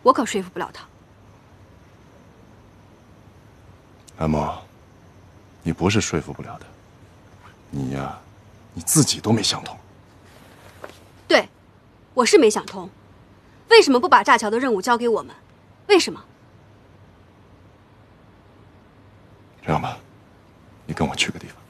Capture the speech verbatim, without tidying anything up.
我可说服不了他。 安莫，你不是说服不了的，你呀，你自己都没想通。 对，我是没想通，为什么不把炸桥的任务交给我们？为什么？ 这样吧，你跟我去个地方。